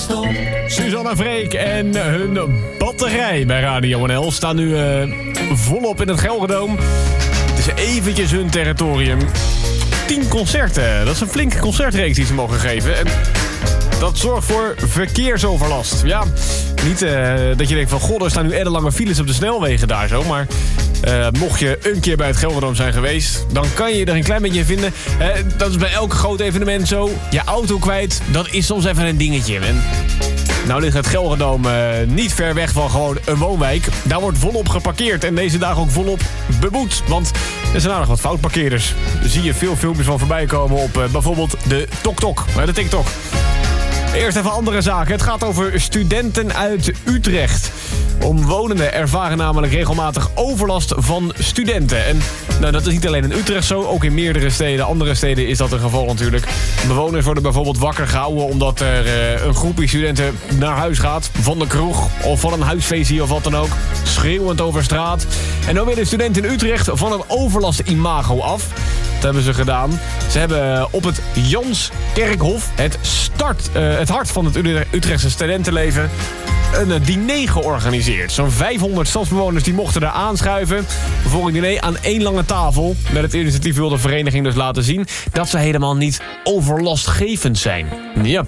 Suzanne Freek en hun batterij bij Radio NL staan nu volop in het Gelredome. Het is eventjes hun territorium. 10 concerten, dat is een flinke concertreeks die ze mogen geven. En dat zorgt voor verkeersoverlast. Ja, niet dat je denkt van, god, er staan nu ellenlange files op de snelwegen daar zo. Maar mocht je een keer bij het Gelredome zijn geweest, dan kan je er een klein beetje in vinden. Dat is bij elk groot evenement zo. Je auto kwijt, dat is soms even een dingetje. En nou ligt het Gelredome niet ver weg van gewoon een woonwijk. Daar wordt volop geparkeerd en deze dagen ook volop beboet. Want er zijn aardig wat foutparkeerders. Daar zie je veel filmpjes van voorbij komen op bijvoorbeeld de TokTok, de TikTok. Eerst even andere zaken. Het gaat over studenten uit Utrecht. Omwonenden ervaren namelijk regelmatig overlast van studenten. En nou, dat is niet alleen in Utrecht zo, ook in meerdere steden. Andere steden is dat het geval natuurlijk. Bewoners worden bijvoorbeeld wakker gehouden omdat er een groepje studenten naar huis gaat. Van de kroeg of van een huisfeestje of wat dan ook. Schreeuwend over straat. En dan willen studenten in Utrecht van het overlast-imago af. Dat hebben ze gedaan. Ze hebben op het Janskerkhof, het hart van het Utrechtse studentenleven, een diner georganiseerd. Zo'n 500 stadsbewoners die mochten daar aanschuiven voor een diner aan één lange tafel. Met het initiatief wil de vereniging dus laten zien dat ze helemaal niet overlastgevend zijn. Ja,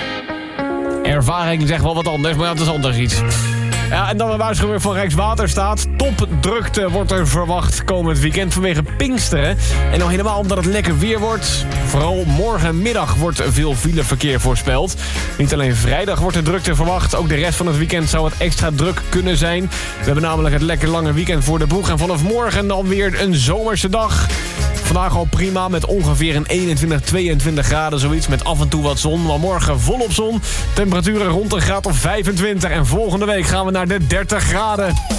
ervaring zegt wel wat anders, maar dat is anders iets. Ja, en dan een waarschuwing van Rijkswaterstaat. Topdrukte wordt er verwacht komend weekend vanwege Pinksteren. En nog helemaal omdat het lekker weer wordt. Vooral morgenmiddag wordt veel fileverkeer voorspeld. Niet alleen vrijdag wordt er drukte verwacht. Ook de rest van het weekend zou het extra druk kunnen zijn. We hebben namelijk het lekker lange weekend voor de boeg. En vanaf morgen dan weer een zomerse dag. Vandaag al prima met ongeveer een 21, 22 graden zoiets. Met af en toe wat zon. Maar morgen volop zon. Temperaturen rond een graad of 25. En volgende week gaan we naar de 30 graden.